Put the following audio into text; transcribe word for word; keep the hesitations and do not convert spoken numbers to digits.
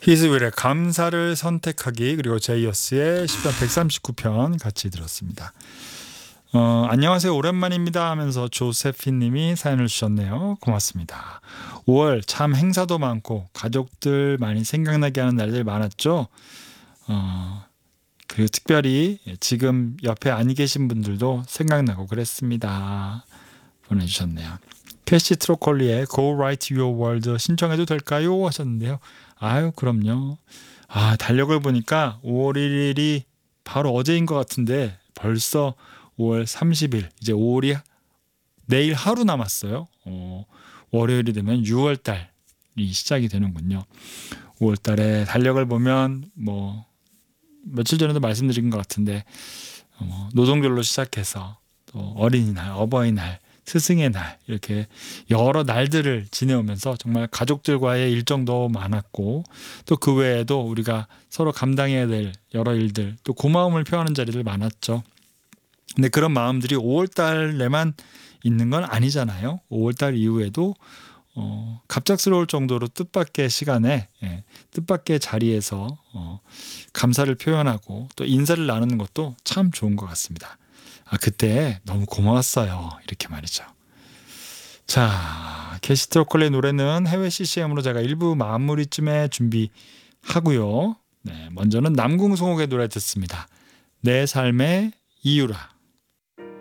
히즈윌의 감사를 선택하기, 그리고 제이어스의 시편 백삼십구 편 같이 들었습니다. 어, 안녕하세요, 오랜만입니다 하면서 조세핀 님이 사연을 주셨네요. 고맙습니다. 오월 참 행사도 많고 가족들 많이 생각나게 하는 날들 많았죠. 어, 그리고 특별히 지금 옆에 안 계신 분들도 생각나고 그랬습니다. 보내주셨네요. 캐시 트로콜리의 Go Right Your World 신청해도 될까요? 하셨는데요. 아유, 그럼요. 아, 달력을 보니까 오월 일일이 바로 어제인 것 같은데 벌써 오월 삼십일, 이제 오월이 내일 하루 남았어요. 어, 월요일이 되면 유월 달이 시작이 되는군요. 오월 달에 달력을 보면 뭐 며칠 전에도 말씀드린 것 같은데 어, 노동절로 시작해서 또 어린이날, 어버이날, 스승의 날, 이렇게 여러 날들을 지내오면서 정말 가족들과의 일정도 많았고, 또 그 외에도 우리가 서로 감당해야 될 여러 일들, 또 고마움을 표하는 자리들 많았죠. 근데 그런 마음들이 오월 달에만 있는 건 아니잖아요. 오월 달 이후에도 어, 갑작스러울 정도로 뜻밖의 시간에, 예, 뜻밖의 자리에서 어, 감사를 표현하고 또 인사를 나누는 것도 참 좋은 것 같습니다. 아, 그때 너무 고마웠어요, 이렇게 말이죠. 자, 캐시 트로콜의 노래는 해외 씨씨엠으로 제가 일부 마무리쯤에 준비하고요. 네, 먼저는 남궁송옥의 노래 듣습니다. 내 삶의 이유라.